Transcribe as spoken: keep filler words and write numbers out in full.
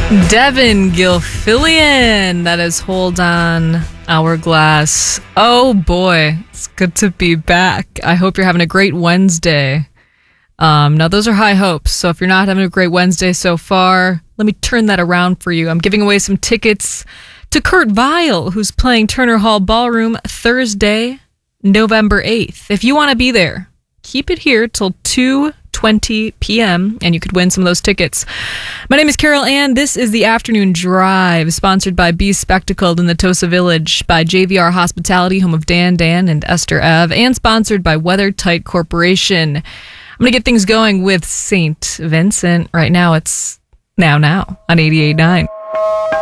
Devin Gilfillian, that is Hold On, Hourglass. Oh boy, it's good to be back. I hope you're having a great Wednesday. Um, now those are high hopes, so if you're not having a great Wednesday so far, let me turn that around for you. I'm giving away some tickets to Kurt Vile, who's playing Turner Hall Ballroom Thursday, November eighth. If you want to be there, keep it here till two twenty p.m. and you could win some of those tickets. My name is Carol Ann. This is the Afternoon Drive, sponsored by Be Spectacled in the Tosa Village, by J V R Hospitality, home of Dan Dan and Esther Ev, and sponsored by Weather Tight Corporation. I'm going to get things going with Saint Vincent. Right now, it's Now Now on eighty-eight point nine.